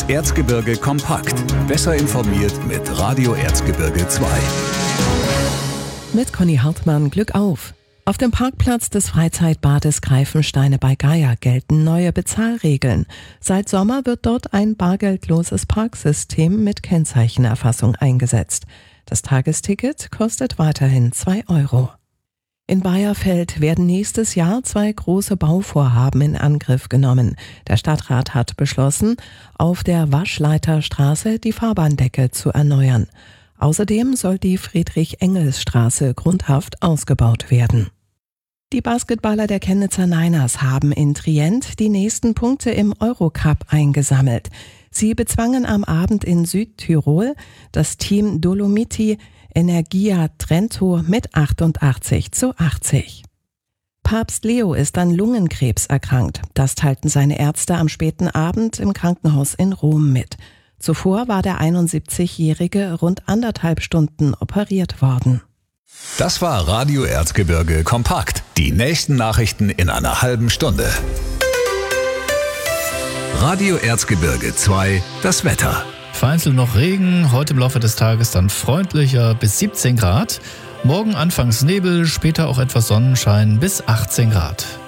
Erzgebirge kompakt. Besser informiert mit Radio Erzgebirge 2. Mit Conny Hartmann, Glück auf! Auf dem Parkplatz des Freizeitbades Greifensteine bei Gaya gelten neue Bezahlregeln. Seit Sommer wird dort ein bargeldloses Parksystem mit Kennzeichenerfassung eingesetzt. Das Tagesticket kostet weiterhin 2 €. In Bayerfeld werden nächstes Jahr 2 große Bauvorhaben in Angriff genommen. Der Stadtrat hat beschlossen, auf der Waschleiterstraße die Fahrbahndecke zu erneuern. Außerdem soll die Friedrich-Engels-Straße grundhaft ausgebaut werden. Die Basketballer der Chemnitzer Niners haben in Trient die nächsten Punkte im Eurocup eingesammelt. Sie bezwangen am Abend in Südtirol das Team Dolomiti Energia Trento mit 88:80. Papst Leo ist an Lungenkrebs erkrankt. Das teilten seine Ärzte am späten Abend im Krankenhaus in Rom mit. Zuvor war der 71-Jährige rund 1,5 Stunden operiert worden. Das war Radio Erzgebirge kompakt. Die nächsten Nachrichten in einer halben Stunde. Radio Erzgebirge 2, das Wetter. Vereinzelt noch Regen, heute im Laufe des Tages dann freundlicher bis 17 Grad. Morgen anfangs Nebel, später auch etwas Sonnenschein bis 18 Grad.